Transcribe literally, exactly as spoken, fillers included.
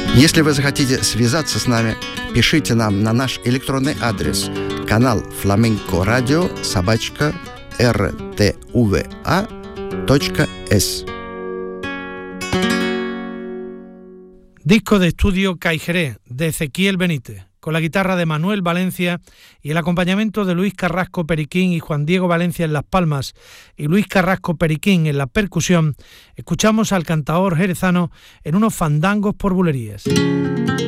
Если вы захотите связаться с нами, пишите нам на наш электронный адрес канал фламенко-радио собачка эр тэ у вэ а точка эс. Disco de estudio Caijeré, de Ezequiel Benítez, con la guitarra de Manuel Valencia y el acompañamiento de Luis Carrasco Periquín y Juan Diego Valencia en las palmas y Luis Carrasco Periquín en la percusión. Escuchamos al cantaor jerezano en unos fandangos por bulerías.